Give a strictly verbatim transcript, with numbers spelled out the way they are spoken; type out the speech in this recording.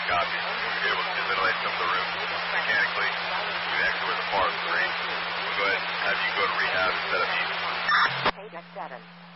Copy. We'll be able to ventilate some of the rooms mechanically. We actually where the bars three. We'll go ahead and have you go to rehab instead of you. Page seven.